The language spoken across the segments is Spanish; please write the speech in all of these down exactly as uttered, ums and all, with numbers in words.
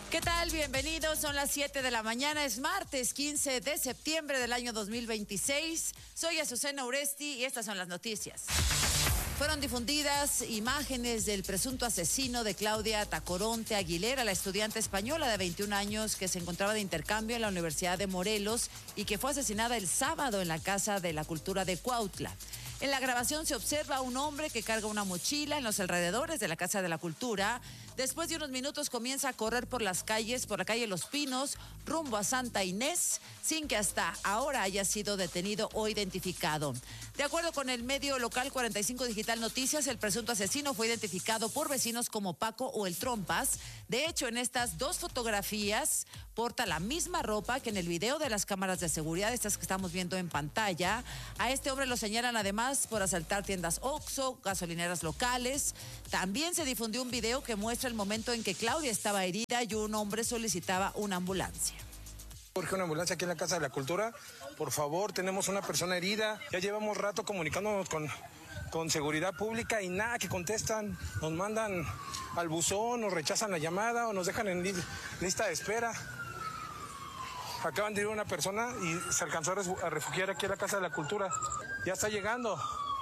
¿Qué tal? Bienvenidos. Son las siete de la mañana. Es martes quince de septiembre del año dos mil veintiséis. Soy Azucena Uresti y estas son las noticias. Fueron difundidas imágenes del presunto asesino de Claudia Tacoronte Aguilera, la estudiante española de veintiún años que se encontraba de intercambio en la Universidad de Morelos y que fue asesinada el sábado en la Casa de la Cultura de Cuautla. En la grabación se observa a un hombre que carga una mochila en los alrededores de la Casa de la Cultura. Después de unos minutos comienza a correr por las calles, por la calle Los Pinos, rumbo a Santa Inés, sin que hasta ahora haya sido detenido o identificado. De acuerdo con el medio local cuarenta y cinco Digital Noticias, el presunto asesino fue identificado por vecinos como Paco o el Trompas. De hecho, en estas dos fotografías porta la misma ropa que en el video de las cámaras de seguridad, estas que estamos viendo en pantalla. A este hombre lo señalan además por asaltar tiendas Oxxo, gasolineras locales. También se difundió un video que muestra el momento en que Claudia estaba herida y un hombre solicitaba una ambulancia. Urge una ambulancia aquí en la Casa de la Cultura. Por favor, tenemos una persona herida. Ya llevamos rato comunicándonos con, con seguridad pública y nada que contestan. Nos mandan al buzón, nos rechazan la llamada o nos dejan en li lista de espera. Acaban de ir una persona y se alcanzó a refugiar aquí en la Casa de la Cultura. Ya está llegando.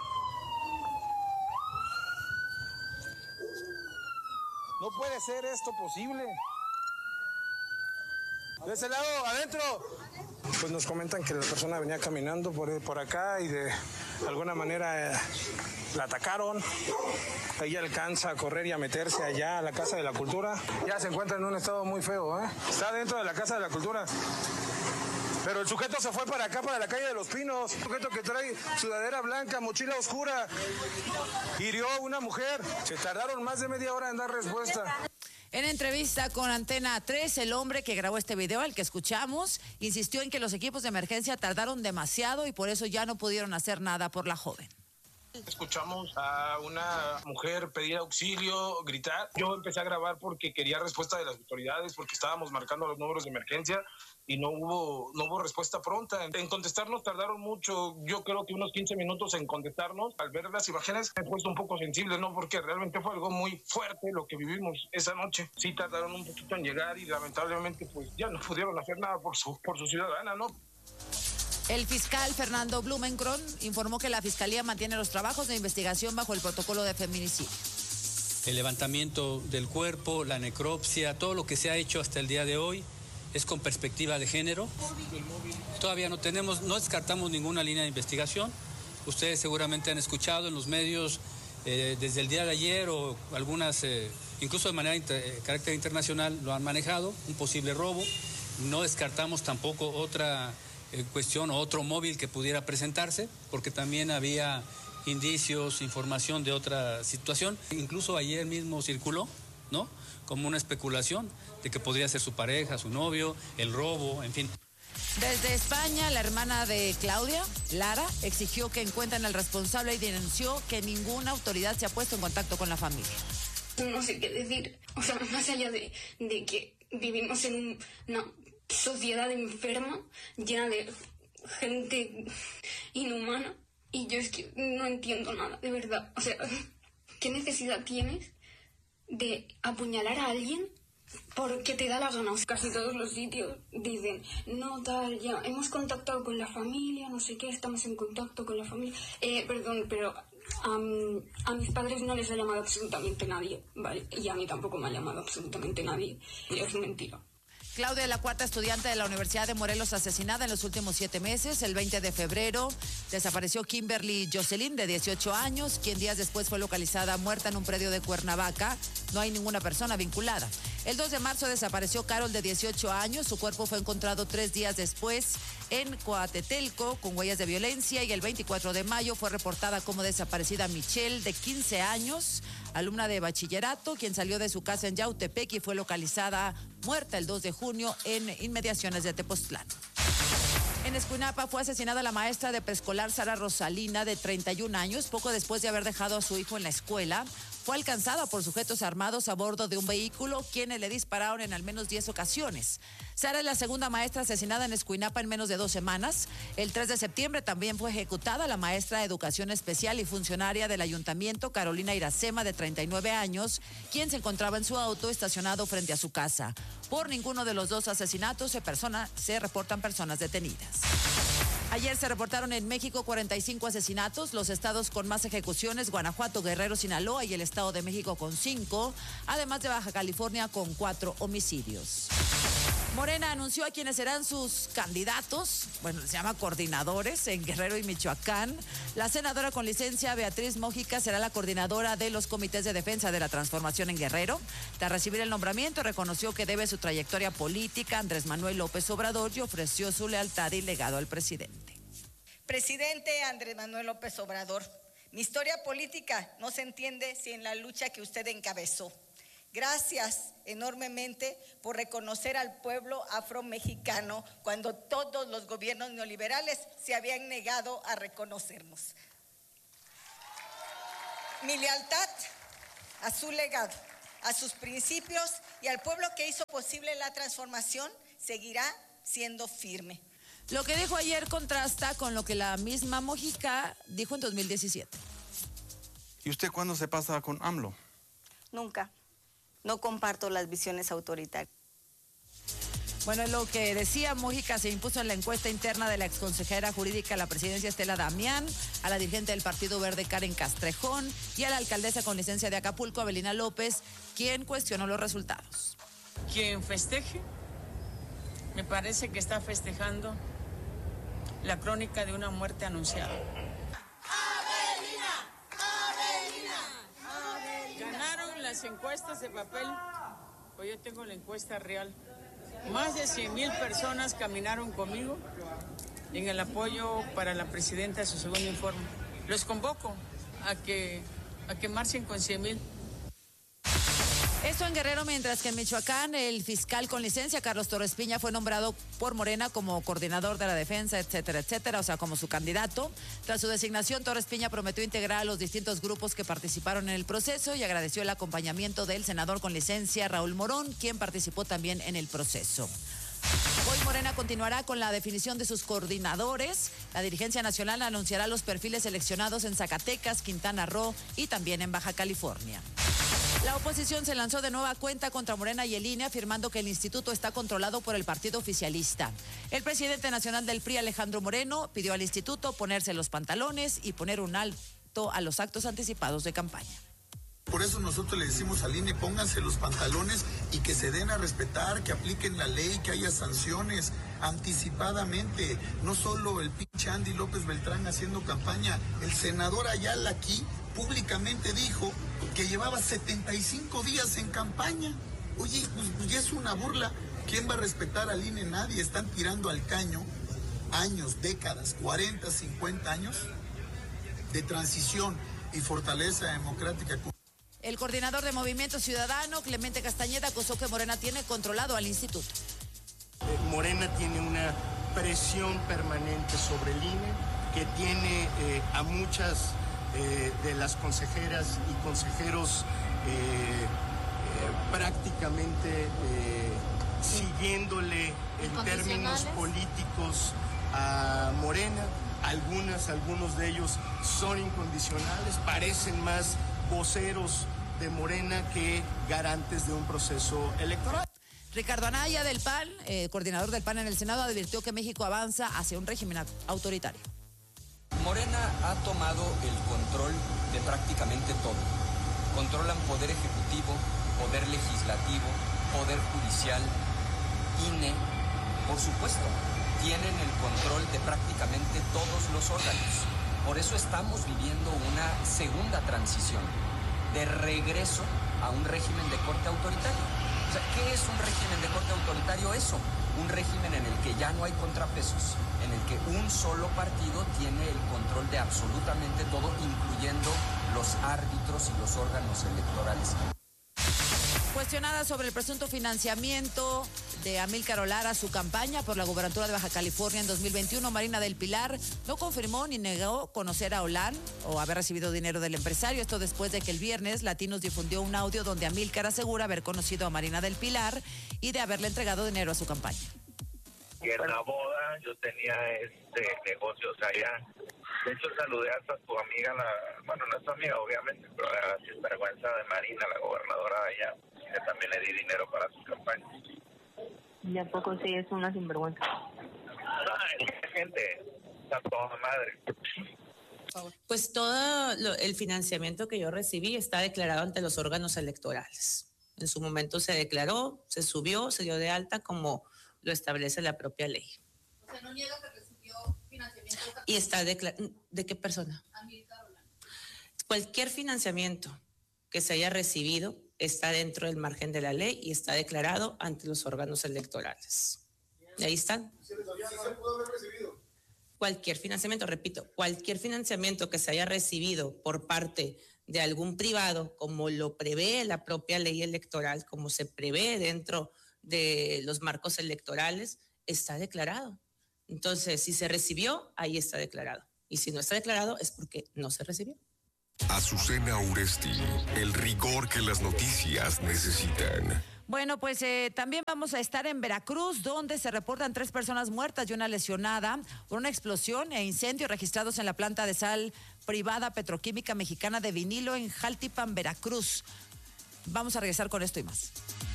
No puede ser esto posible. De ese lado, adentro. Pues nos comentan que la persona venía caminando por, por acá y de alguna manera eh, la atacaron. Ella alcanza a correr y a meterse allá a la Casa de la Cultura. Ya se encuentra en un estado muy feo, ¿eh? Está dentro de la Casa de la Cultura. Pero el sujeto se fue para acá, para la calle de Los Pinos. Un sujeto que trae sudadera blanca, mochila oscura. Hirió a una mujer. Se tardaron más de media hora en dar respuesta. En entrevista con Antena tres, el hombre que grabó este video, al que escuchamos, insistió en que los equipos de emergencia tardaron demasiado y por eso ya no pudieron hacer nada por la joven. Escuchamos a una mujer pedir auxilio, gritar. Yo empecé a grabar porque quería respuesta de las autoridades, porque estábamos marcando los números de emergencia y no hubo, no hubo respuesta pronta. En contestarnos tardaron mucho, yo creo que unos quince minutos en contestarnos. Al ver las imágenes me he puesto un poco sensible, ¿no? Porque realmente fue algo muy fuerte lo que vivimos esa noche. Sí tardaron un poquito en llegar y lamentablemente pues ya no pudieron hacer nada por su, por su ciudadana, ¿no? El fiscal Fernando Blumenkron informó que la Fiscalía mantiene los trabajos de investigación bajo el protocolo de feminicidio. El levantamiento del cuerpo, la necropsia, todo lo que se ha hecho hasta el día de hoy es con perspectiva de género. Todavía no tenemos, no descartamos ninguna línea de investigación. Ustedes seguramente han escuchado en los medios eh, desde el día de ayer o algunas, eh, incluso de manera inter, eh, carácter internacional, lo han manejado, un posible robo. No descartamos tampoco otra eh, cuestión o otro móvil que pudiera presentarse, porque también había indicios, información de otra situación. Incluso ayer mismo circuló, ¿no?, como una especulación de que podría ser su pareja, su novio, el robo, en fin. Desde España, la hermana de Claudia, Lara, exigió que encuentren al responsable y denunció que ninguna autoridad se ha puesto en contacto con la familia. No sé qué decir, o sea, más allá de, de que vivimos en un, una sociedad enferma, llena de gente inhumana, y yo es que no entiendo nada, de verdad. O sea, ¿qué necesidad tienes de apuñalar a alguien porque te da la gana? Casi todos los sitios dicen, no, tal, ya hemos contactado con la familia, no sé qué, estamos en contacto con la familia. Eh, perdón, pero um, a mis padres no les ha llamado absolutamente nadie, ¿vale? Y a mí tampoco me ha llamado absolutamente nadie. Es mentira. Claudia, la cuarta estudiante de la Universidad de Morelos asesinada en los últimos siete meses. El veinte de febrero desapareció Kimberly Jocelyn, de dieciocho años, quien días después fue localizada muerta en un predio de Cuernavaca. No hay ninguna persona vinculada. El dos de marzo desapareció Carol, de dieciocho años. Su cuerpo fue encontrado tres días después en Coatetelco con huellas de violencia, y el veinticuatro de mayo fue reportada como desaparecida Michelle, de quince años, alumna de bachillerato, quien salió de su casa en Yautepec y fue localizada muerta el dos de junio en inmediaciones de Tepoztlán. En Escuinapa fue asesinada la maestra de preescolar Sara Rosalina, de treinta y un años, poco después de haber dejado a su hijo en la escuela. fue alcanzada por sujetos armados a bordo de un vehículo, quienes le dispararon en al menos diez ocasiones. Sara es la segunda maestra asesinada en Escuinapa en menos de dos semanas. El tres de septiembre también fue ejecutada la maestra de Educación Especial y funcionaria del Ayuntamiento, Carolina Iracema, de treinta y nueve años, quien se encontraba en su auto estacionado frente a su casa. Por ninguno de los dos asesinatos se, persona, se reportan personas detenidas. Ayer se reportaron en México cuarenta y cinco asesinatos, los estados con más ejecuciones, Guanajuato, Guerrero, Sinaloa y el Estado de México con cinco, además de Baja California con cuatro homicidios. Morena anunció a quienes serán sus candidatos, bueno, se llama coordinadores en Guerrero y Michoacán. La senadora con licencia Beatriz Mójica será la coordinadora de los comités de defensa de la transformación en Guerrero. Tras recibir el nombramiento, reconoció que debe su trayectoria política a Andrés Manuel López Obrador y ofreció su lealtad y legado al presidente. Presidente Andrés Manuel López Obrador, mi historia política no se entiende sin la lucha que usted encabezó. Gracias enormemente por reconocer al pueblo afromexicano cuando todos los gobiernos neoliberales se habían negado a reconocernos. Mi lealtad a su legado, a sus principios y al pueblo que hizo posible la transformación seguirá siendo firme. Lo que dijo ayer contrasta con lo que la misma Mójica dijo en dos mil diecisiete. ¿Y usted cuándo se pasa con AMLO? Nunca. No comparto las visiones autoritarias. Bueno, es lo que decía Mójica, se impuso en la encuesta interna de la exconsejera jurídica a la presidencia Estela Damián, a la dirigente del Partido Verde Karen Castrejón y a la alcaldesa con licencia de Acapulco, Abelina López, quien cuestionó los resultados. Quien festeje, me parece que está festejando la crónica de una muerte anunciada. Las encuestas de papel, pues yo tengo la encuesta real. Más de cien mil personas caminaron conmigo en el apoyo para la presidenta de su segundo informe. Los convoco a que, a que marchen con cien mil. Esto en Guerrero, mientras que en Michoacán el fiscal con licencia, Carlos Torres Piña, fue nombrado por Morena como coordinador de la defensa, etcétera, etcétera, o sea, como su candidato. Tras su designación, Torres Piña prometió integrar a los distintos grupos que participaron en el proceso y agradeció el acompañamiento del senador con licencia, Raúl Morón, quien participó también en el proceso. Hoy Morena continuará con la definición de sus coordinadores. La dirigencia nacional anunciará los perfiles seleccionados en Zacatecas, Quintana Roo y también en Baja California. La oposición se lanzó de nueva cuenta contra Morena y el I N E, afirmando que el instituto está controlado por el partido oficialista. El presidente nacional del P R I, Alejandro Moreno, pidió al instituto ponerse los pantalones y poner un alto a los actos anticipados de campaña. Por eso nosotros le decimos al I N E, pónganse los pantalones y que se den a respetar, que apliquen la ley, que haya sanciones anticipadamente. No solo el pinche Andy López Beltrán haciendo campaña, el senador Ayala aquí públicamente dijo que llevaba setenta y cinco días en campaña. Oye, pues, pues ya es una burla. ¿Quién va a respetar al I N E? Nadie. Están tirando al caño años, décadas, cuarenta, cincuenta años de transición y fortaleza democrática. El coordinador de Movimiento Ciudadano, Clemente Castañeda, acusó que Morena tiene controlado al instituto. Morena tiene una presión permanente sobre el I N E, que tiene eh, a muchas eh, de las consejeras y consejeros eh, eh, prácticamente eh, siguiéndole en términos políticos a Morena. Algunas, algunos de ellos son incondicionales, parecen más voceros de Morena que garantes de un proceso electoral. Ricardo Anaya del P A N, eh, coordinador del P A N en el Senado, advirtió que México avanza hacia un régimen autoritario. Morena ha tomado el control de prácticamente todo. Controlan poder ejecutivo, poder legislativo, poder judicial, I N E, por supuesto. Tienen el control de prácticamente todos los órganos. Por eso estamos viviendo una segunda transición de regreso a un régimen de corte autoritario. O sea, ¿qué es un régimen de corte autoritario? Eso, un régimen en el que ya no hay contrapesos, en el que un solo partido tiene el control de absolutamente todo, incluyendo los árbitros y los órganos electorales. Cuestionada sobre el presunto financiamiento de Amílcar Olara a su campaña por la gubernatura de Baja California en dos mil veintiuno, Marina del Pilar no confirmó ni negó conocer a Olan o haber recibido dinero del empresario. Esto después de que el viernes Latinos difundió un audio donde Amílcar asegura haber conocido a Marina del Pilar y de haberle entregado dinero a su campaña. Y en la boda yo tenía este negocios allá. De hecho, saludé hasta a tu amiga, la, bueno, no es tu amiga, obviamente, pero la sinvergüenza de Marina, la gobernadora de allá, que también le di dinero para sus campañas. ¿Y a poco sí es una sinvergüenza? Ay, gente, está toda madre. Pues todo lo, el financiamiento que yo recibí está declarado ante los órganos electorales. En su momento se declaró, se subió, se dio de alta como lo establece la propia ley. O sea, no niega que recibió financiamiento. Y está declarado. ¿De qué persona? Cualquier financiamiento que se haya recibido está dentro del margen de la ley y está declarado ante los órganos electorales. Y ahí están. ¿Se pudo haber recibido? Cualquier financiamiento, repito, cualquier financiamiento que se haya recibido por parte de algún privado, como lo prevé la propia ley electoral, como se prevé dentro de los marcos electorales, está declarado. Entonces, si se recibió, ahí está declarado. Y si no está declarado, es porque no se recibió. Azucena Uresti, el rigor que las noticias necesitan. Bueno, pues eh, también vamos a estar en Veracruz, donde se reportan tres personas muertas y una lesionada por una explosión e incendio registrados en la planta de sal privada petroquímica mexicana de Vinilo en Jaltipan, Veracruz. Vamos a regresar con esto y más.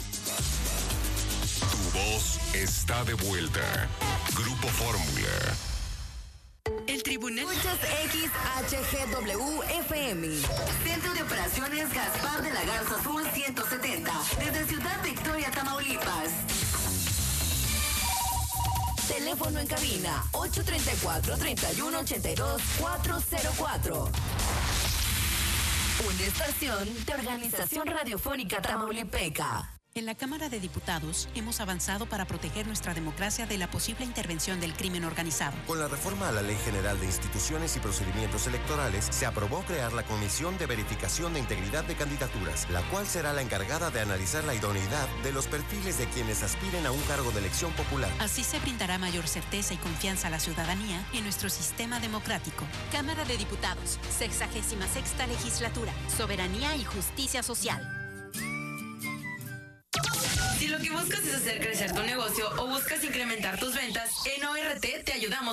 Tu voz está de vuelta. Grupo Fórmula. El Tribunal. Escuchas X H G W F M. Centro de Operaciones Gaspar de la Garza Sur ciento setenta. Desde Ciudad Victoria, Tamaulipas. Teléfono en cabina ocho tres cuatro, tres uno ocho dos, cuatro cero cuatro. Una estación de Organización Radiofónica Tamaulipeca. En la Cámara de Diputados hemos avanzado para proteger nuestra democracia de la posible intervención del crimen organizado. Con la reforma a la Ley General de Instituciones y Procedimientos Electorales, se aprobó crear la Comisión de Verificación de Integridad de Candidaturas, la cual será la encargada de analizar la idoneidad de los perfiles de quienes aspiren a un cargo de elección popular. Así se brindará mayor certeza y confianza a la ciudadanía en nuestro sistema democrático. Cámara de Diputados, sexagésima sexta legislatura, soberanía y justicia social. Si lo que buscas es hacer crecer tu negocio o buscas incrementar tus ventas, en O R T te ayudamos